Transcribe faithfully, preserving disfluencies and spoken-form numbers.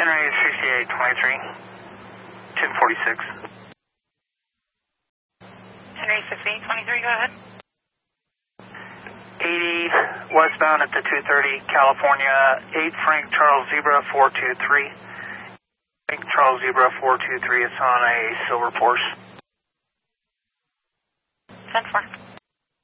Henry sixty-eight twenty-three, ten forty-six. Henry sixty-eight twenty-three, go ahead. eighty westbound at the two thirty, California, eight Frank Charles Zebra four two three. Frank Charles Zebra four two three, it's on a silver Porsche. ten four.